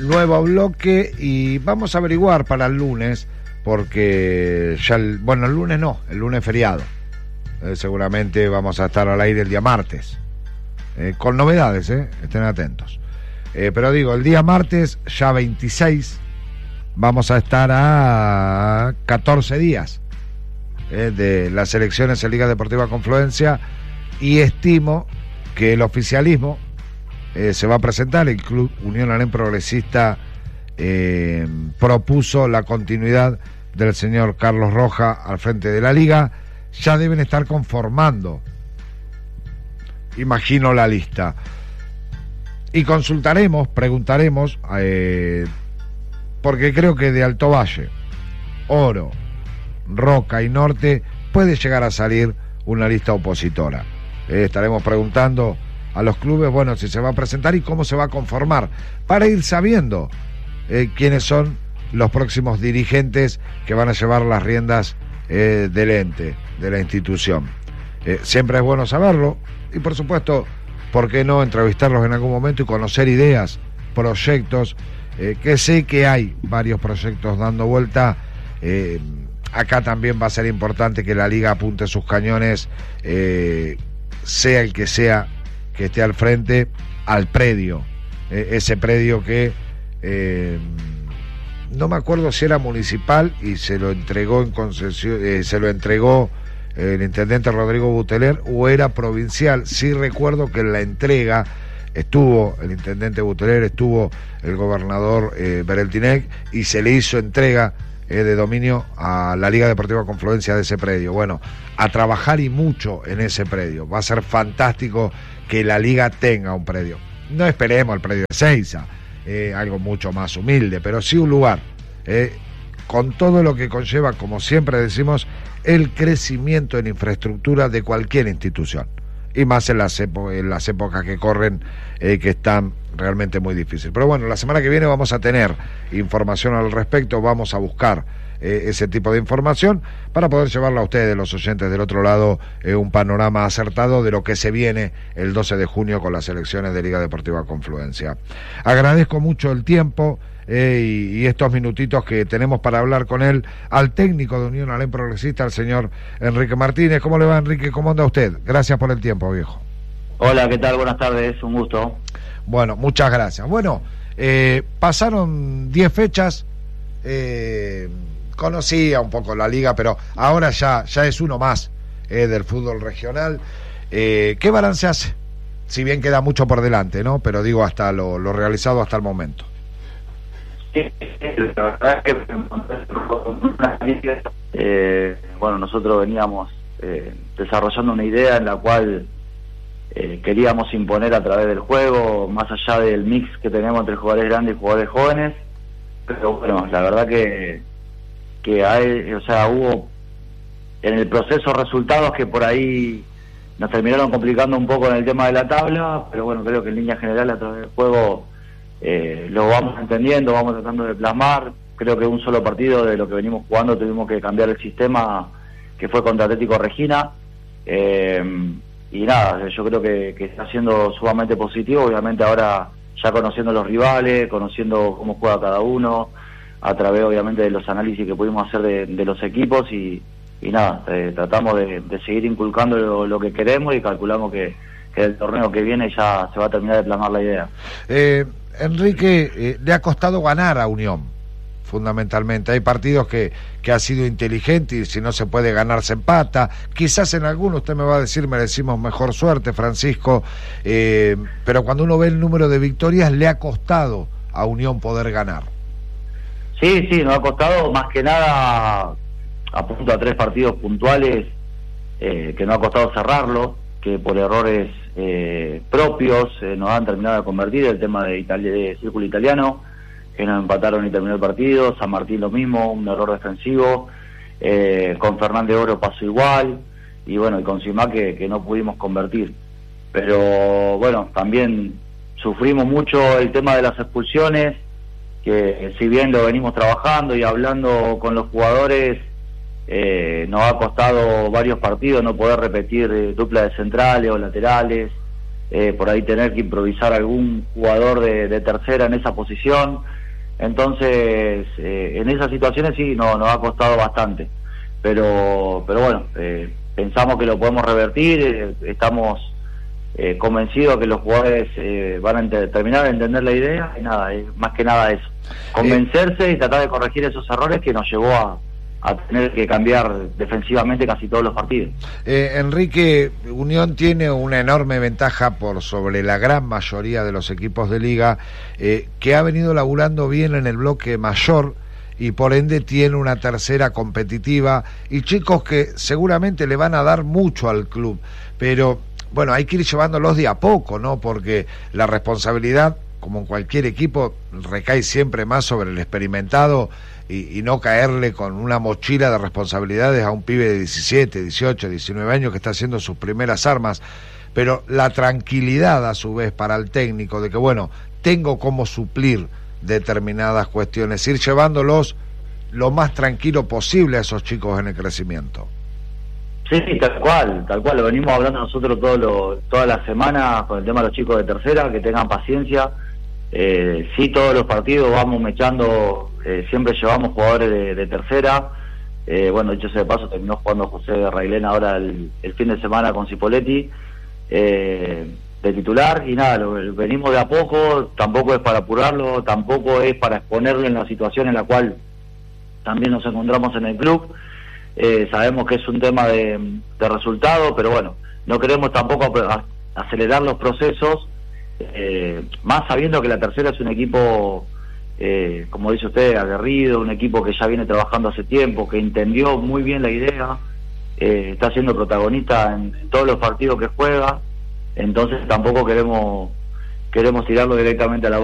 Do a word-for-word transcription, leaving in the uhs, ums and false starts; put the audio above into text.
nuevo bloque y vamos a averiguar para el lunes, porque ya el, bueno, el lunes no, el lunes feriado. Eh, seguramente vamos a estar al aire el día martes, eh, con novedades, eh, estén atentos. Eh, pero digo, el día martes, ya veintiséis, vamos a estar a catorce días eh, de las elecciones en Liga Deportiva Confluencia, y estimo que el oficialismo eh, se va a presentar. El Club Unión Alem Progresista eh, propuso la continuidad del señor Carlos Roja al frente de la Liga. Ya deben estar conformando, imagino, la lista. Y consultaremos, preguntaremos, eh, porque creo que de Alto Valle, Oro, Roca y Norte puede llegar a salir una lista opositora. Eh, estaremos preguntando a los clubes, bueno, si se va a presentar y cómo se va a conformar, para ir sabiendo eh, quiénes son los próximos dirigentes que van a llevar las riendas eh, del ente, de la institución. Eh, siempre es bueno saberlo y, por supuesto, ¿por qué no entrevistarlos en algún momento y conocer ideas, proyectos, eh, que sé que hay varios proyectos dando vuelta? Eh, acá también va a ser importante que la Liga apunte sus cañones, eh, sea el que sea que esté al frente, al predio, eh, ese predio que eh, no me acuerdo si era municipal y se lo entregó en concesión, eh, se lo entregó el intendente Rodrigo Buteler, o era provincial. Sí recuerdo que en la entrega estuvo el intendente Buteler, estuvo el gobernador eh, Bereltinec, y se le hizo entrega eh, de dominio a la Liga Deportiva Confluencia de ese predio. Bueno, a trabajar y mucho en ese predio. Va a ser fantástico que la Liga tenga un predio. No esperemos el predio de Seiza, eh, algo mucho más humilde, pero sí un lugar eh, con todo lo que conlleva, como siempre decimos, el crecimiento en infraestructura de cualquier institución, y más en las, epo- en las épocas que corren, eh, que están realmente muy difíciles. Pero bueno, la semana que viene vamos a tener información al respecto, vamos a buscar eh, ese tipo de información para poder llevarla a ustedes, los oyentes del otro lado, eh, un panorama acertado de lo que se viene el doce de junio con las elecciones de Liga Deportiva Confluencia. Agradezco mucho el tiempo Eh, y, y estos minutitos que tenemos para hablar con él, al técnico de Unión Alem Progresista, al señor Enrique Martínez. ¿Cómo le va, Enrique? ¿Cómo anda usted? Gracias por el tiempo, viejo. Hola, ¿qué tal? Buenas tardes, un gusto. Bueno, muchas gracias. Bueno, eh, pasaron diez fechas, eh, conocía un poco la liga, pero ahora ya, ya es uno más eh, del fútbol regional. Eh, ¿Qué balance hace? Si bien queda mucho por delante, ¿no? Pero digo, hasta lo, lo realizado hasta el momento. Sí, la verdad es que eh, bueno, nosotros veníamos eh, desarrollando una idea en la cual eh, queríamos imponer a través del juego, más allá del mix que tenemos entre jugadores grandes y jugadores jóvenes. Pero bueno, la verdad que que hay, o sea, hubo en el proceso resultados que por ahí nos terminaron complicando un poco en el tema de la tabla, pero bueno, creo que en línea general a través del juego Eh, lo vamos entendiendo, vamos tratando de plasmar. Creo que un solo partido de lo que venimos jugando tuvimos que cambiar el sistema, que fue contra Atlético Regina, eh, y nada, yo creo que, que está siendo sumamente positivo. Obviamente ahora ya conociendo los rivales, conociendo cómo juega cada uno, a través obviamente de los análisis que pudimos hacer de, de los equipos, y, y nada, eh, tratamos de, de seguir inculcando lo, lo que queremos, y calculamos que, que el torneo que viene ya se va a terminar de plasmar la idea. eh, Enrique, eh, le ha costado ganar a Unión, fundamentalmente. Hay partidos que, que ha sido inteligente, y si no se puede ganar se empata. Quizás en algunos usted me va a decir merecimos mejor suerte, Francisco, eh, pero cuando uno ve el número de victorias, le ha costado a Unión poder ganar. Sí, sí, nos ha costado más que nada a punto a tres partidos puntuales, eh, que nos ha costado cerrarlo, que por errores eh, propios eh, nos han terminado de convertir. El tema de, Itali- de Círculo Italiano, que nos empataron y terminó el partido. San Martín lo mismo, un error defensivo. Eh, con Fernández Oro pasó igual, y bueno, y con Simac que, que no pudimos convertir. Pero bueno, también sufrimos mucho el tema de las expulsiones, que si bien lo venimos trabajando y hablando con los jugadores, eh, nos ha costado varios partidos no poder repetir eh, dupla de centrales o laterales, eh, por ahí tener que improvisar algún jugador de, de tercera en esa posición. Entonces, eh, en esas situaciones sí no, nos ha costado bastante, pero pero bueno, eh, pensamos que lo podemos revertir, eh, estamos eh, convencidos que los jugadores eh, van a ent- terminar de entender la idea, y nada, eh, más que nada eso, convencerse eh, y tratar de corregir esos errores que nos llevó a a tener que cambiar defensivamente casi todos los partidos. Eh, Enrique, Unión tiene una enorme ventaja por sobre la gran mayoría de los equipos de liga, eh, que ha venido laburando bien en el bloque mayor y por ende tiene una tercera competitiva y chicos que seguramente le van a dar mucho al club, pero bueno, hay que ir llevándolos de a poco, ¿no? Porque la responsabilidad, como en cualquier equipo, recae siempre más sobre el experimentado y, y no caerle con una mochila de responsabilidades a un pibe de diecisiete, dieciocho, diecinueve años que está haciendo sus primeras armas. Pero la tranquilidad, a su vez, para el técnico de que, bueno, tengo cómo suplir determinadas cuestiones, ir llevándolos lo más tranquilo posible a esos chicos en el crecimiento. Sí, tal cual, tal cual, lo venimos hablando nosotros todo lo, toda la semana con el tema de los chicos de tercera, que tengan paciencia. Eh, sí, todos los partidos vamos mechando, eh, siempre llevamos jugadores de, de tercera. Eh, bueno, dicho sea de paso, terminó jugando José Railén ahora el, el fin de semana con Cipoletti, eh, de titular, y nada, lo, lo venimos de a poco, tampoco es para apurarlo, tampoco es para exponerlo en la situación en la cual también nos encontramos en el club. Eh, sabemos que es un tema de, de resultado, pero bueno, no queremos tampoco a, acelerar los procesos, eh, más sabiendo que la tercera es un equipo, eh, como dice usted, aguerrido, un equipo que ya viene trabajando hace tiempo, que entendió muy bien la idea, eh, está siendo protagonista en, en todos los partidos que juega, entonces tampoco queremos queremos tirarlo directamente a la